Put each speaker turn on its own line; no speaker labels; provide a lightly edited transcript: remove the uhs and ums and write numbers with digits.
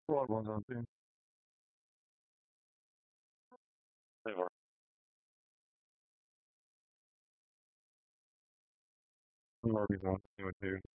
Olá, Gonçalo. É verdade. Não, exato, eu tenho.